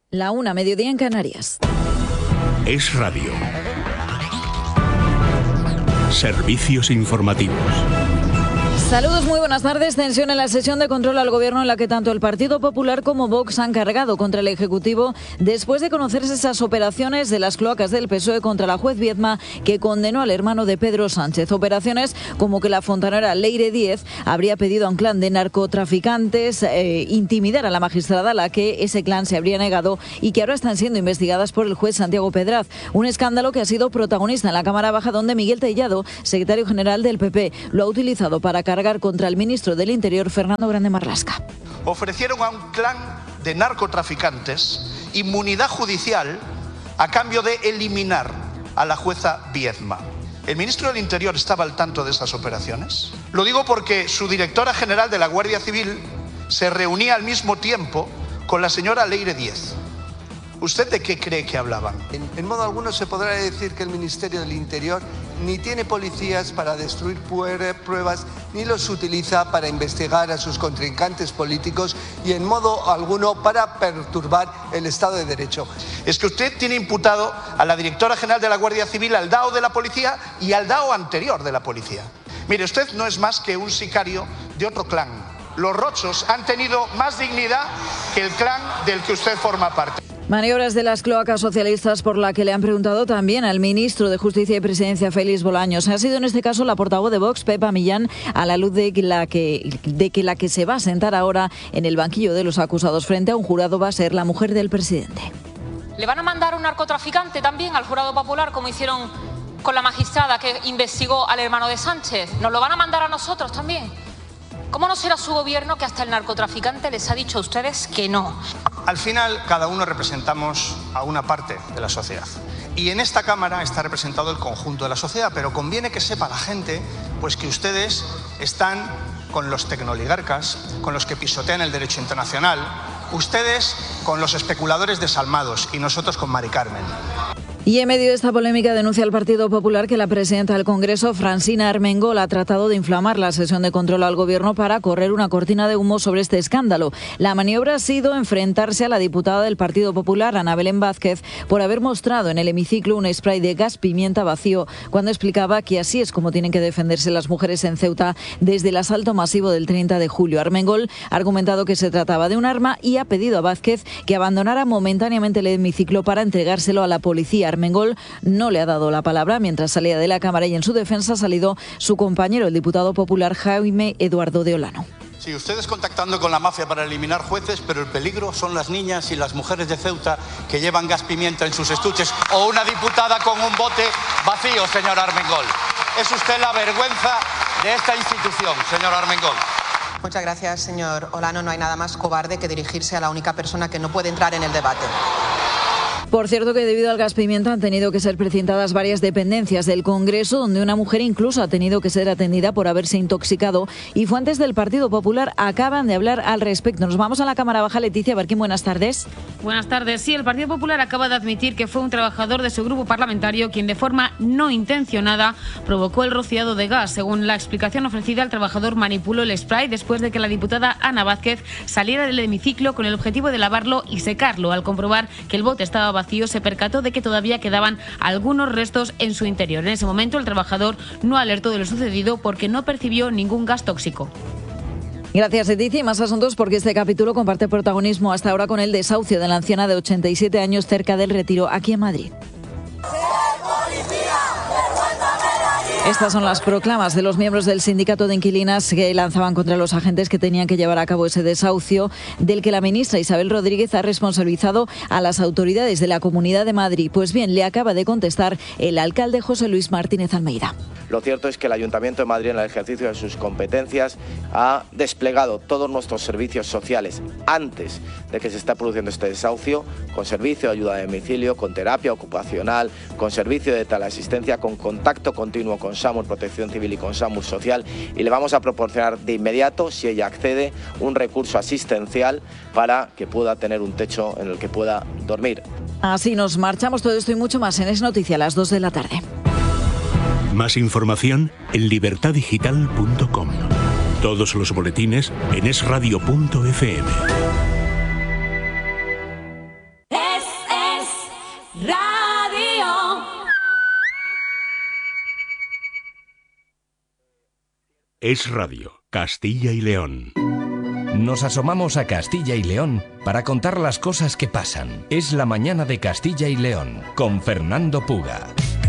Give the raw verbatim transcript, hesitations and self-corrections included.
La una, mediodía en Canarias. Es Radio. Servicios informativos. Saludos, muy buenas tardes. Tensión en la sesión de control al Gobierno en la que tanto el Partido Popular como Vox han cargado contra el Ejecutivo después de conocerse esas operaciones de las cloacas del P S O E contra la juez Viedma que condenó al hermano de Pedro Sánchez. Operaciones como que la fontanera Leire Díez habría pedido a un clan de narcotraficantes eh, intimidar a la magistrada a la que ese clan se habría negado y que ahora están siendo investigadas por el juez Santiago Pedraz. Un escándalo que ha sido protagonista en la Cámara Baja, donde Miguel Tellado, secretario general del P P, lo ha utilizado para cargar contra el ministro del Interior, Fernando Grande Marlaska. Ofrecieron a un clan de narcotraficantes inmunidad judicial a cambio de eliminar a la jueza Viedma. ¿El ministro del Interior estaba al tanto de esas operaciones? Lo digo porque su directora general de la Guardia Civil se reunía al mismo tiempo con la señora Leire Díez. ¿Usted de qué cree que hablaban? En, en modo alguno se podrá decir que el Ministerio del Interior ni tiene policías para destruir pruebas, ni los utiliza para investigar a sus contrincantes políticos y en modo alguno para perturbar el Estado de Derecho. Es que usted tiene imputado a la directora general de la Guardia Civil, al D A O de la policía y al D A O anterior de la policía. Mire, usted no es más que un sicario de otro clan. Los Rochos han tenido más dignidad que el clan del que usted forma parte. Maniobras de las cloacas socialistas por la que le han preguntado también al ministro de Justicia y Presidencia, Félix Bolaños. Ha sido en este caso la portavoz de Vox, Pepa Millán, a la luz de, la que, de que la que se va a sentar ahora en el banquillo de los acusados frente a un jurado va a ser la mujer del presidente. ¿Le van a mandar a un narcotraficante también al jurado popular, como hicieron con la magistrada que investigó al hermano de Sánchez? ¿Nos lo van a mandar a nosotros también? ¿Cómo no será su gobierno que hasta el narcotraficante les ha dicho a ustedes que no? Al final, cada uno representamos a una parte de la sociedad. Y en esta Cámara está representado el conjunto de la sociedad, pero conviene que sepa la gente pues que ustedes están con los tecnooligarcas, con los que pisotean el derecho internacional, ustedes con los especuladores desalmados y nosotros con Mari Carmen. Y en medio de esta polémica denuncia el Partido Popular que la presidenta del Congreso, Francina Armengol, ha tratado de inflamar la sesión de control al Gobierno para correr una cortina de humo sobre este escándalo. La maniobra ha sido enfrentarse a la diputada del Partido Popular, Ana Belén Vázquez, por haber mostrado en el hemiciclo un spray de gas pimienta vacío cuando explicaba que así es como tienen que defenderse las mujeres en Ceuta desde el asalto masivo del treinta de julio. Armengol ha argumentado que se trataba de un arma y ha pedido a Vázquez que abandonara momentáneamente el hemiciclo para entregárselo a la policía. Armengol no le ha dado la palabra mientras salía de la Cámara y en su defensa ha salido su compañero, el diputado popular Jaime Eduardo de Olano. Sí, ustedes contactando con la mafia para eliminar jueces, pero el peligro son las niñas y las mujeres de Ceuta que llevan gas pimienta en sus estuches, o una diputada con un bote vacío, señor Armengol. Es usted la vergüenza de esta institución, señor Armengol. Muchas gracias, señor Olano. No hay nada más cobarde que dirigirse a la única persona que no puede entrar en el debate. Por cierto que debido al gas pimienta han tenido que ser precintadas varias dependencias del Congreso, donde una mujer incluso ha tenido que ser atendida por haberse intoxicado, y fuentes del Partido Popular acaban de hablar al respecto. Nos vamos a la Cámara Baja. Leticia Barquín, buenas tardes. Buenas tardes. Sí, el Partido Popular acaba de admitir que fue un trabajador de su grupo parlamentario quien de forma no intencionada provocó el rociado de gas. Según la explicación ofrecida, el trabajador manipuló el spray después de que la diputada Ana Vázquez saliera del hemiciclo con el objetivo de lavarlo y secarlo. Al comprobar que el bote estaba vacío, se percató de que todavía quedaban algunos restos en su interior. En ese momento, el trabajador no alertó de lo sucedido porque no percibió ningún gas tóxico. Gracias, Leticia. Y más asuntos porque este capítulo comparte protagonismo hasta ahora con el desahucio de la anciana de ochenta y siete años cerca del Retiro, aquí en Madrid. Estas son las proclamas de los miembros del sindicato de inquilinas que lanzaban contra los agentes que tenían que llevar a cabo ese desahucio, del que la ministra Isabel Rodríguez ha responsabilizado a las autoridades de la Comunidad de Madrid. Pues bien, le acaba de contestar el alcalde José Luis Martínez Almeida. Lo cierto es que el Ayuntamiento de Madrid, en el ejercicio de sus competencias, ha desplegado todos nuestros servicios sociales antes de que se esté produciendo este desahucio, con servicio de ayuda a domicilio, con terapia ocupacional, con servicio de teleasistencia, con contacto continuo con SAMUR Protección Civil y con SAMUR Social, y le vamos a proporcionar de inmediato, si ella accede, un recurso asistencial para que pueda tener un techo en el que pueda dormir. Así nos marchamos. Todo esto y mucho más en Es Noticia a las dos de la tarde. Más información en libertad digital punto com. Todos los boletines en es radio punto efe eme. Es Radio, Castilla y León. Nos asomamos a Castilla y León para contar las cosas que pasan. Es la mañana de Castilla y León con Fernando Puga.